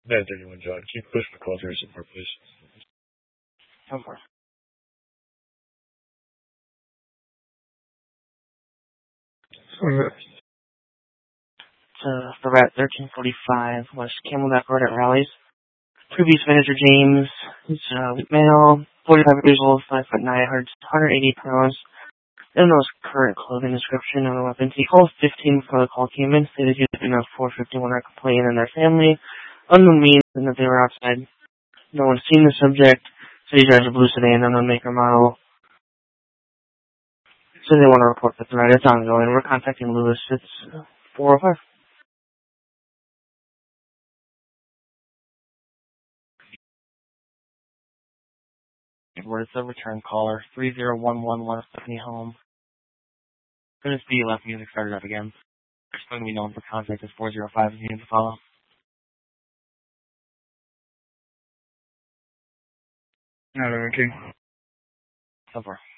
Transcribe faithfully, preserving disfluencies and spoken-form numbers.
nine thirty-one, John. Can you push for call to your support, please? Of course. Uh, the rat thirteen forty-five West Camelback Road at Rallies. Previous manager James, he's uh, male, forty-five years old, five foot nine, one hundred eighty pounds. I don't know his current clothing description on the weapons. He called fifteen before the call came in, stated he was in a four fifty-one R complaint in their family, unknown means, and that they were outside. No one's seen the subject, so he drives a blue sedan, unknown maker model. So they want to report the threat. It's ongoing. We're contacting Lewis. It's four oh five. Edward, it's a return caller. three zero one one one Stephanie home. Going to be left music started up again. There's going to be known for contact as four zero five if you need to follow. No, okay. So far.